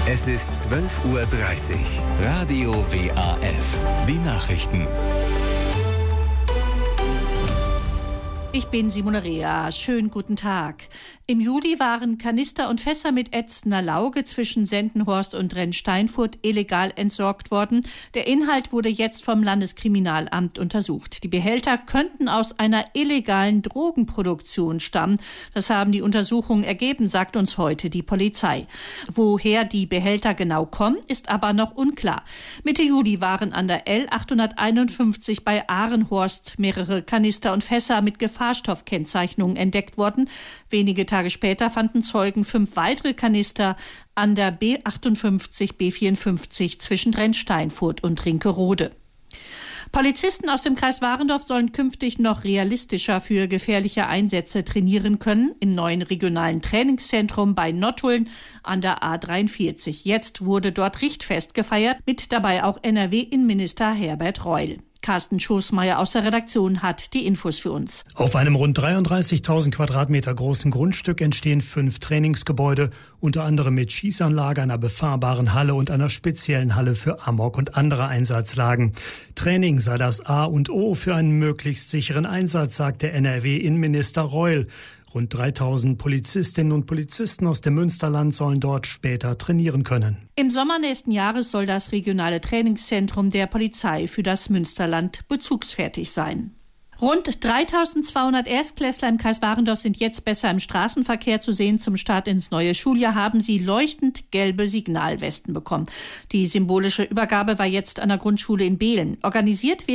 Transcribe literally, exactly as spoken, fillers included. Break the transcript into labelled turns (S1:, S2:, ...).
S1: Es ist zwölf Uhr dreißig. Radio W A F. Die Nachrichten.
S2: Ich bin Simone Rea. Schönen guten Tag. Im Juli waren Kanister und Fässer mit ätzender Lauge zwischen Sendenhorst und Rennsteinfurt illegal entsorgt worden. Der Inhalt wurde jetzt vom Landeskriminalamt untersucht. Die Behälter könnten aus einer illegalen Drogenproduktion stammen. Das haben die Untersuchungen ergeben, sagt uns heute die Polizei. Woher die Behälter genau kommen, ist aber noch unklar. Mitte Juli waren an der L achthunderteinundfünfzig bei Ahrenhorst mehrere Kanister und Fässer mit Gefahrstoffkennzeichnungen entdeckt worden. Wenige Tage später fanden Zeugen fünf weitere Kanister an der B achtundfünfzig B vierundfünfzig zwischen Rennsteinfurt und Rinkerode. Polizisten aus dem Kreis Warendorf sollen künftig noch realistischer für gefährliche Einsätze trainieren können im neuen regionalen Trainingszentrum bei Nottuln an der A dreiundvierzig. Jetzt wurde dort Richtfest gefeiert, mit dabei auch N R W-Innenminister Herbert Reul. Carsten Schoßmeier aus der Redaktion hat die Infos für uns.
S3: Auf einem rund dreiunddreißigtausend Quadratmeter großen Grundstück entstehen fünf Trainingsgebäude, unter anderem mit Schießanlage, einer befahrbaren Halle und einer speziellen Halle für Amok und andere Einsatzlagen. Training sei das A und O für einen möglichst sicheren Einsatz, sagt der N R W-Innenminister Reul. Rund dreitausend Polizistinnen und Polizisten aus dem Münsterland sollen dort später trainieren können.
S2: Im Sommer nächsten Jahres soll das regionale Trainingszentrum der Polizei für das Münsterland bezugsfertig sein. Rund dreitausendzweihundert Erstklässler im Kreis Warendorf sind jetzt besser im Straßenverkehr zu sehen. Zum Start ins neue Schuljahr haben sie leuchtend gelbe Signalwesten bekommen. Die symbolische Übergabe war jetzt an der Grundschule in Behlen. Organisiert